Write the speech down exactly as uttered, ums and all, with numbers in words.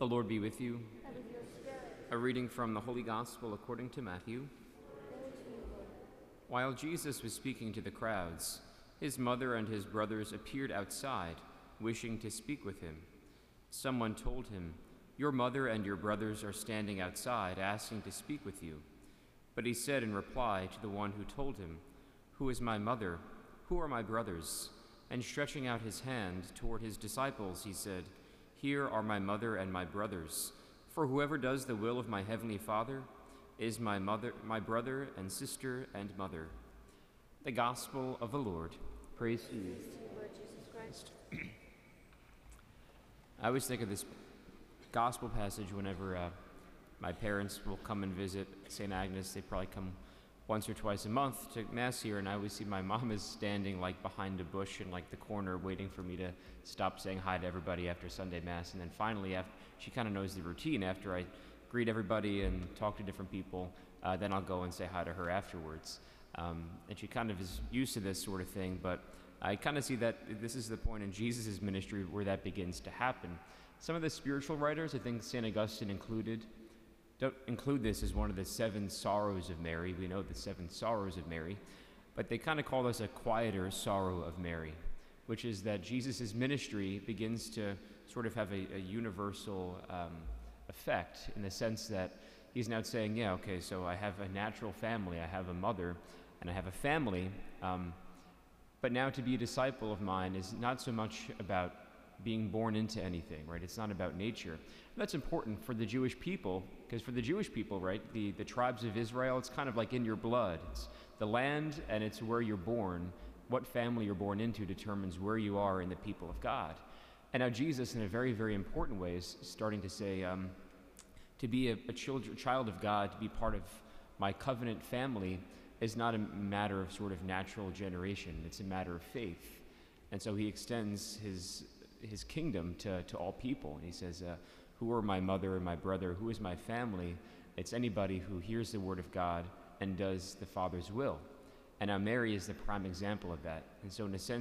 The Lord be with you. And with your spirit. A reading from the Holy Gospel according to Matthew. Glory to you, Lord. While Jesus was speaking to the crowds, his mother and his brothers appeared outside, wishing to speak with him. Someone told him, "Your mother and your brothers are standing outside, asking to speak with you." But he said in reply to the one who told him, "Who is my mother? Who are my brothers?" And stretching out his hand toward his disciples, he said, "Here are my mother and my brothers. For whoever does the will of my heavenly Father is my mother, my brother and sister and mother." The Gospel of the Lord. Praise to you, Lord Jesus Christ. I always think of this gospel passage whenever uh, my parents will come and visit Saint Agnes. They probably come once or twice a month to Mass here, and I always see my mom is standing like behind a bush in like the corner waiting for me to stop saying hi to everybody after Sunday Mass. And then finally, after, she kind of knows the routine. After I greet everybody and talk to different people, uh, then I'll go and say hi to her afterwards. Um, and she kind of is used to this sort of thing, but I kind of see that this is the point in Jesus' ministry where that begins to happen. Some of the spiritual writers, I think Saint Augustine included, don't include this as one of the seven sorrows of Mary. We know the seven sorrows of Mary, but they kind of call this a quieter sorrow of Mary, which is that Jesus' ministry begins to sort of have a, a universal um, effect in the sense that he's now saying, yeah, okay, so I have a natural family, I have a mother, and I have a family, um, but now to be a disciple of mine is not so much about being born into anything, right? It's not about nature. And that's important for the Jewish people, because for the Jewish people, right, the, the tribes of Israel, it's kind of like in your blood. It's the land and it's where you're born. What family you're born into determines where you are in the people of God. And now Jesus, in a very, very important way, is starting to say, um, to be a, a child, child of God, to be part of my covenant family, is not a matter of sort of natural generation. It's a matter of faith. And so he extends his his kingdom to, to all people. And he says, uh, who are my mother and my brother? Who is my family? It's anybody who hears the word of God and does the Father's will. And now Mary is the prime example of that. And so in a sense,